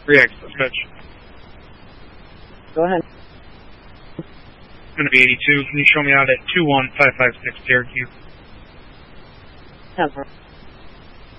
3X, switch. Go ahead. It's going to be 82. Can you show me out at 21556 Cherokee? 10.